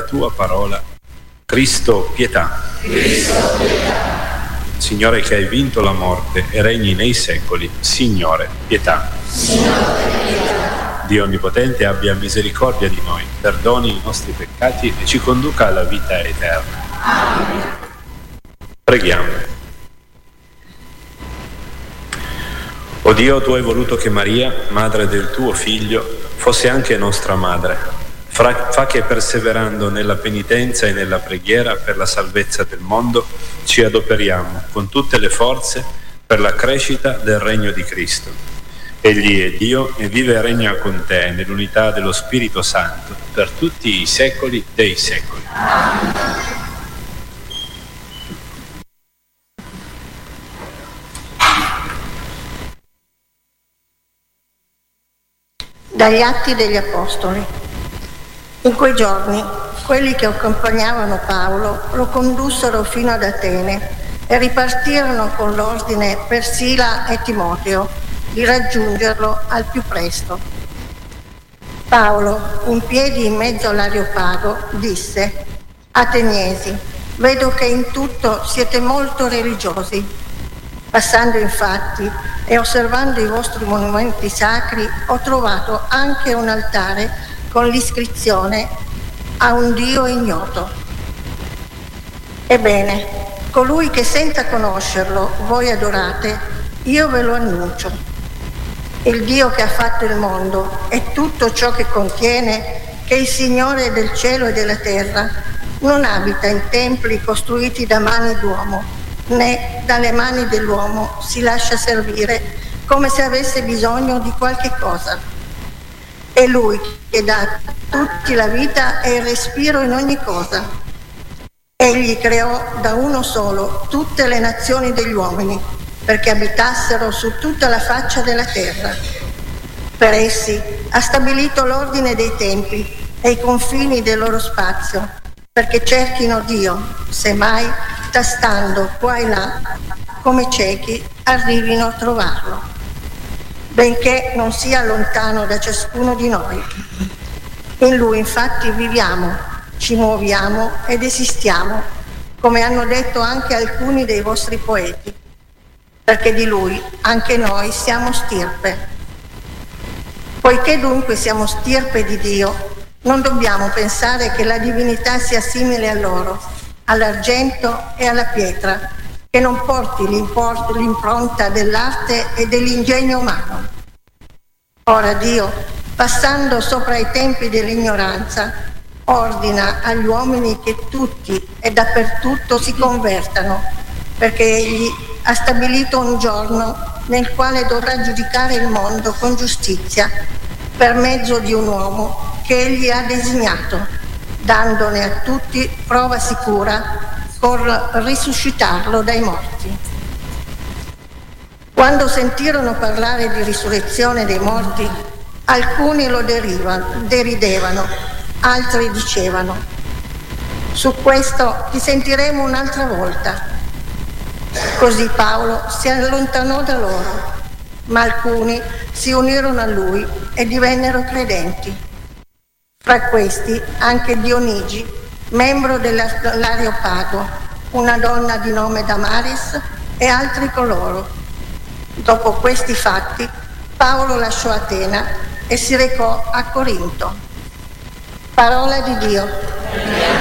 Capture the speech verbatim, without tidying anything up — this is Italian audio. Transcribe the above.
tua parola. Cristo, pietà. Cristo, pietà. Signore che hai vinto la morte e regni nei secoli, Signore, pietà. Signore, pietà. Dio Onnipotente abbia misericordia di noi, perdoni i nostri peccati e ci conduca alla vita eterna. Amen. Preghiamo. O Dio, tu hai voluto che Maria, madre del tuo Figlio, fosse anche nostra madre. Fra, fa che perseverando nella penitenza e nella preghiera per la salvezza del mondo, ci adoperiamo con tutte le forze per la crescita del regno di Cristo. Egli è Dio e vive e regna con te nell'unità dello Spirito Santo per tutti i secoli dei secoli. Dagli Atti degli Apostoli. In quei giorni, quelli che accompagnavano Paolo lo condussero fino ad Atene e ripartirono con l'ordine per Sila e Timoteo di raggiungerlo al più presto. Paolo, in piedi in mezzo all'Areopago, disse: Ateniesi, vedo che in tutto siete molto religiosi. Passando infatti e osservando i vostri monumenti sacri, ho trovato anche un altare con l'iscrizione a un Dio ignoto. Ebbene, colui che senza conoscerlo voi adorate, io ve lo annuncio. Il Dio che ha fatto il mondo e tutto ciò che contiene, che è il Signore del cielo e della terra, non abita in templi costruiti da mani d'uomo, né dalle mani dell'uomo si lascia servire come se avesse bisogno di qualche cosa. È Lui che dà a tutti la vita e il respiro in ogni cosa. Egli creò da uno solo tutte le nazioni degli uomini, perché abitassero su tutta la faccia della terra. Per essi ha stabilito l'ordine dei tempi e i confini del loro spazio, perché cerchino Dio, semmai, tastando qua e là, come ciechi, arrivino a trovarlo, benché non sia lontano da ciascuno di noi. In Lui infatti viviamo, ci muoviamo ed esistiamo, come hanno detto anche alcuni dei vostri poeti, perché di Lui anche noi siamo stirpe. Poiché dunque siamo stirpe di Dio, non dobbiamo pensare che la divinità sia simile a loro, all'argento e alla pietra, che non porti l'impronta dell'arte e dell'ingegno umano. Ora Dio, passando sopra i tempi dell'ignoranza, ordina agli uomini che tutti e dappertutto si convertano, perché Egli ha stabilito un giorno nel quale dovrà giudicare il mondo con giustizia per mezzo di un uomo che Egli ha designato, dandone a tutti prova sicura col risuscitarlo dai morti. Quando sentirono parlare di risurrezione dei morti, alcuni lo derivano, deridevano, altri dicevano: su questo ti sentiremo un'altra volta. Così Paolo si allontanò da loro, ma alcuni si unirono a lui e divennero credenti. Fra questi anche Dionigi, membro dell'Areopago, una donna di nome Damaris e altri coloro. Dopo questi fatti, Paolo lasciò Atena e si recò a Corinto. Parola di Dio.